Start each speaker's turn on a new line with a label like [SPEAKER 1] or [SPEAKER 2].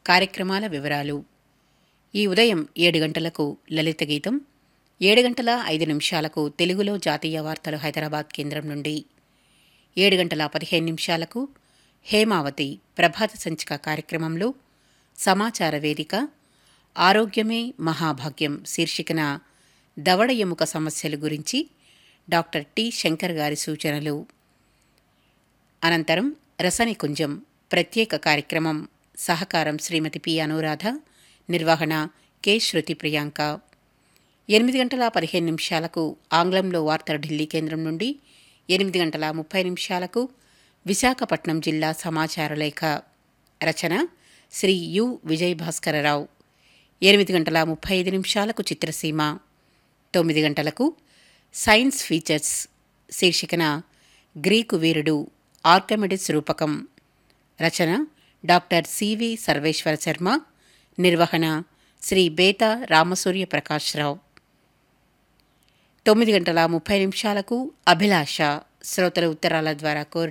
[SPEAKER 1] కార్యక్రమాల వివరాలు. ఈ ఉదయం 7 గంటలకు లలిత గీతం, 7 గంటల 5 నిమిషాలకు తెలుగులో జాతీయ వార్తలు హైదరాబాద్ కేంద్రం నుండి, 7 గంటల 15 నిమిషాలకు హేమావతి ప్రభాత సంచిక కార్యక్రమంలో సమాచార వేదిక ఆరోగ్యమే మహాభాగ్యం శీర్షికన దవడ ఎముక సమస్యల గురించి డాక్టర్ టి శంకర్ గారి సూచనలు. అనంతరం రసనికుంజం ప్రత్యేక కార్యక్రమం. సహకారం శ్రీమతి పి అనురాధ, నిర్వహణ కె శృతి ప్రియాంక. 8 గంటల 15 నిమిషాలకు ఆంగ్లంలో వార్తలు ఢిల్లీ కేంద్రం నుండి, 8 గంటల 30 నిమిషాలకు విశాఖపట్నం జిల్లా సమాచార లేఖ. రచన శ్రీ యు విజయభాస్కరరావు. 8 గంటల 35 నిమిషాలకు చిత్రసీమ. 9 గంటలకు సైన్స్ ఫీచర్స్ శీర్షికన గ్రీకు వీరుడు ఆర్కమిడిస్ రూపకం. రచన డాక్టర్ సివి సర్వేశ్వర శర్మ, నిర్వహణ శ్రీ బేతా రామసూర్య ప్రకాశ్రావు. 9 గంటల 30 నిమిషాలకు అభిలాష శ్రోతల ఉత్తరాల ద్వారా కోరిన